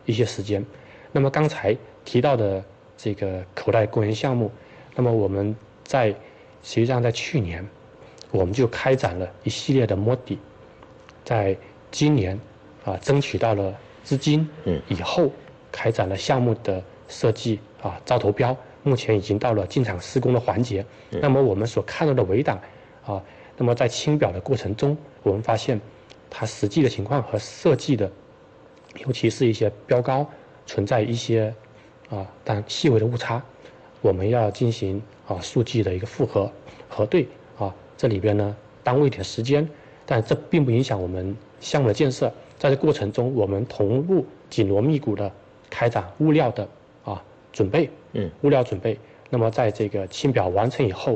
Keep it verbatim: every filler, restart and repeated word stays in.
一些时间。那么刚才提到的这个口袋公园项目，那么我们在实际上在去年我们就开展了一系列的摸底，在今年啊争取到了资金以后，开展了项目的设计啊招投标，目前已经到了进场施工的环节。那么我们所看到的围挡啊，那么在清表的过程中，我们发现它实际的情况和设计的，尤其是一些标高存在一些啊但细微的误差，我们要进行啊数据的一个复核核对啊，这里边呢耽误一点时间，但这并不影响我们项目的建设。在这过程中，我们同步紧锣密鼓的开展物料的啊准备，嗯，物料准备。那么在这个清表完成以后，